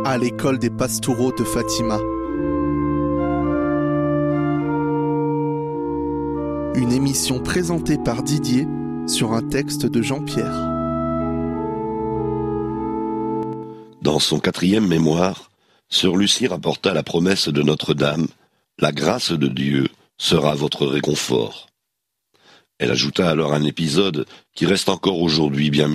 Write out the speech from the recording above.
à l'école des Pastoureaux de Fatima. Une émission présentée par Didier sur un texte de Jean-Pierre. Dans son 4e mémoire, Sœur Lucie rapporta la promesse de Notre-Dame « La grâce de Dieu sera votre réconfort ». Elle ajouta alors un épisode qui reste encore aujourd'hui bien